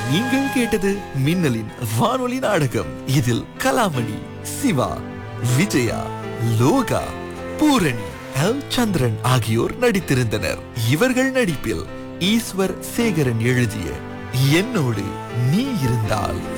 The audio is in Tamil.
நீங்கள் கேட்டது மின்னலின் வானொலி நாடகம். இதில் கலாமணி, சிவா, விஜயா, லோகா, பூரணி, எல் சந்திரன் ஆகியோர் நடித்திருந்தனர். இவர்கள் நடிப்பில் ஈஸ்வர் சேகரன் எழுதிய என்னோடு நீ இருந்தால்